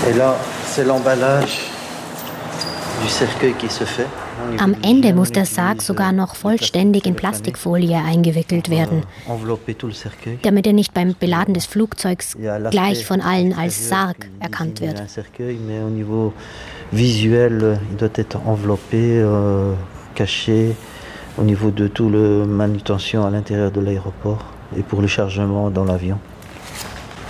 Am Ende muss der Sarg sogar noch vollständig in Plastikfolie eingewickelt werden, damit er nicht beim Beladen des Flugzeugs gleich von allen als Sarg erkannt wird. Visuel, il doit être enveloppé, caché au niveau de toute la manutention à l'intérieur de l'aéroport et pour le chargement dans l'avion.